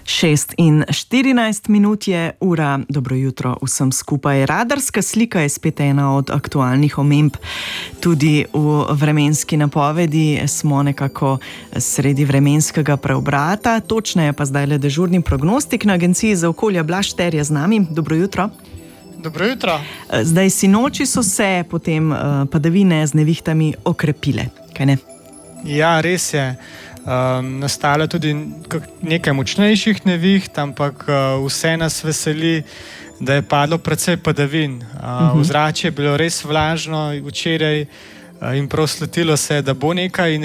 6:14 je ura. Dobro jutro vsem skupaj. Radarska slika je spet ena od aktualnih omemb. Tudi v vremenski napovedi smo nekako sredi vremenskega preobrata. Točneje pa zdaj le dežurni prognostik na Agenciji za okolje. Blaž Šter je z nami. Dobro jutro. Dobro jutro. Zdaj sinoči so se potem padavine z nevihtami okrepile, kaj ne? Ja, res je. Nastalo tudi nekaj močnejših neviht, ampak vse nas veseli, da je padlo precej padavin. Ozračje je bilo res vlažno včeraj in prav slutilo se, da bo nekaj.